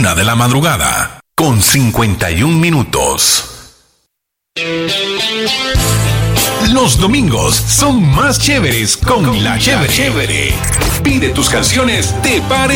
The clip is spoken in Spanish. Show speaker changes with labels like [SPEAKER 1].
[SPEAKER 1] de la madrugada, con 51 minutos. Los domingos son más chéveres con La Chévere. Pide tus canciones, te pare